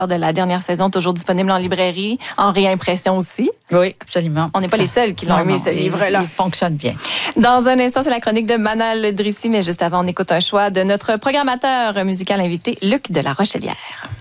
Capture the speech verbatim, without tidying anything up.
de la dernière saison, toujours disponible en librairie, en réimpression aussi. Oui, absolument. On n'est pas Ça, les seuls qui l'ont non, aimé, non, ce il- livre-là. Il fonctionne bien. Dans un instant, c'est la chronique de Manal Drissi, mais juste avant, on écoute un choix de notre programmateur musical invité, Luc de la Rochelière.